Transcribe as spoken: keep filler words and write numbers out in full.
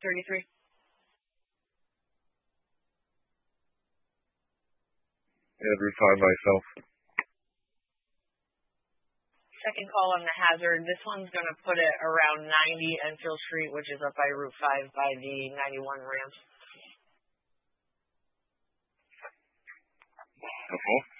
thirty-three. And Route five myself. Second call on the hazard. This one's going to put it around ninety Enfield Street, which is up by Route five by the ninety-one ramp. Okay.